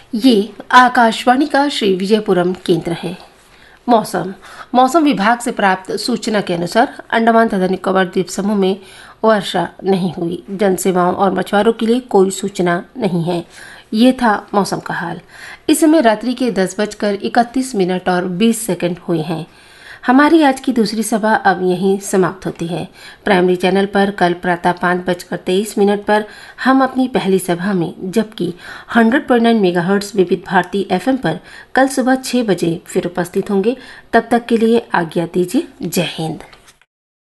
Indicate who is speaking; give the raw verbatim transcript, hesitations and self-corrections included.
Speaker 1: ये आकाशवाणी का श्री विजयपुरम केंद्र है। मौसम मौसम विभाग से प्राप्त सूचना के अनुसार अंडमान तथा निकोबार द्वीप समूह में वर्षा नहीं हुई। जनसेवाओं और मछुआरों के लिए कोई सूचना नहीं है। ये था मौसम का हाल। इस समय रात्रि के दस बजकर इकतीस मिनट और बीस सेकंड हुए हैं। हमारी आज की दूसरी सभा अब यहीं समाप्त होती है। प्राइमरी चैनल पर कल प्रातः पाँच बजकर तेईस मिनट पर हम अपनी पहली सभा में, जबकि हंड्रेड पॉइंट नाइन मेगाहर्ट्ज विविध भारती एफएम पर कल सुबह छह बजे फिर उपस्थित होंगे। तब तक के लिए आज्ञा दीजिए। जय हिंद।